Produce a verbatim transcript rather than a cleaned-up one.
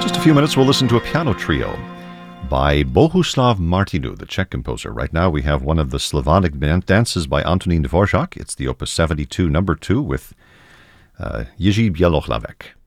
just a few minutes, we'll listen to a piano trio by Bohuslav Martinu, the Czech composer. Right now, we have one of the Slavonic dances by Antonín Dvořák. It's the Opus seventy-two, number two, with uh, Jiří Bělohlavek.